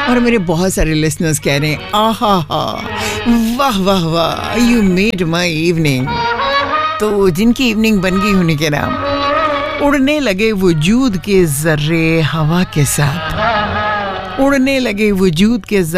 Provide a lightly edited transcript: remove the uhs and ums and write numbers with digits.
और मेरे बहुत सारे लिसनर्स कह रहे हैं आहा हा, वाह वाह वाह, यू मेड माई इवनिंग। तो जिनकी इवनिंग बन गई उन्हीं के नाम। उड़ने लगे वजूद के जर्रे हवा के साथ, उड़ने लगे वजूद के